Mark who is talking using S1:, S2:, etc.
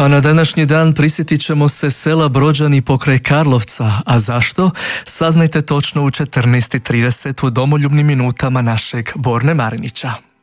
S1: A na današnji dan prisjetit ćemo se sela Brođani pokraj Karlovca. A zašto? Saznajte točno u 14:30 u domoljubnim minutama našeg Borne Marinića.